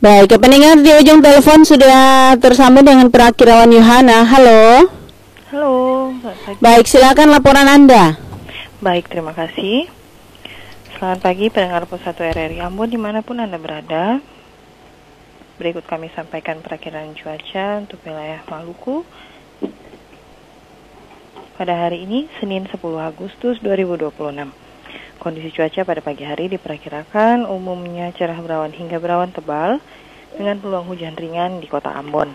Baik, pendengar di ujung telepon sudah tersambung dengan Prakirawan Yohana. Halo. Halo. Baik, silakan laporan Anda. Baik, terima kasih. Selamat pagi pendengar Pos 1 RRI Ambon dimanapun Anda berada. Berikut kami sampaikan perakiraan cuaca untuk wilayah Maluku pada hari ini, Senin 10 Agustus 2026. Kondisi cuaca pada pagi hari diperkirakan umumnya cerah berawan hingga berawan tebal dengan peluang hujan ringan di kota Ambon.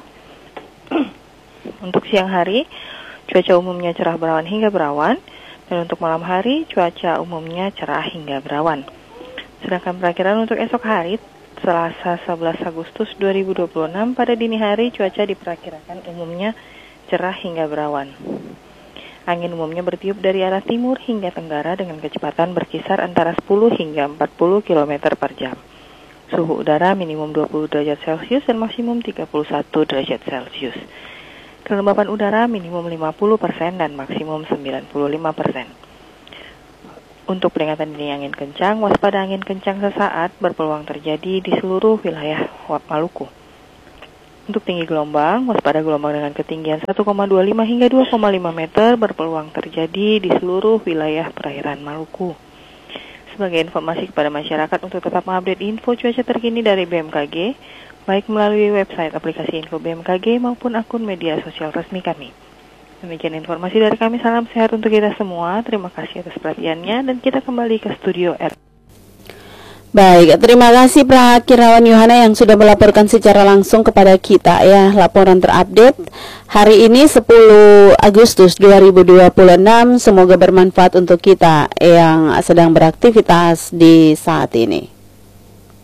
Untuk siang hari, cuaca umumnya cerah berawan hingga berawan, dan untuk malam hari, cuaca umumnya cerah hingga berawan. Sedangkan perakiraan untuk esok hari, Selasa 11 Agustus 2026, pada dini hari cuaca diperkirakan umumnya cerah hingga berawan. Angin umumnya bertiup dari arah timur hingga tenggara dengan kecepatan berkisar antara 10 hingga 40 km per jam. Suhu udara minimum 20 derajat Celcius dan maksimum 31 derajat Celcius. Kelembapan udara minimum 50% dan maksimum 95%. Untuk peringatan dini angin kencang, waspada angin kencang sesaat berpeluang terjadi di seluruh wilayah Maluku. Untuk tinggi gelombang, waspada gelombang dengan ketinggian 1,25 hingga 2,5 meter berpeluang terjadi di seluruh wilayah perairan Maluku. Sebagai informasi kepada masyarakat untuk tetap mengupdate info cuaca terkini dari BMKG, baik melalui website aplikasi info BMKG maupun akun media sosial resmi kami. Demikian informasi dari kami, salam sehat untuk kita semua. Terima kasih atas perhatiannya dan kita kembali ke studio R. Baik, terima kasih Prakirawan Yohana yang sudah melaporkan secara langsung kepada kita ya, laporan terupdate hari ini 10 Agustus 2026. Semoga bermanfaat untuk kita yang sedang beraktivitas di saat ini.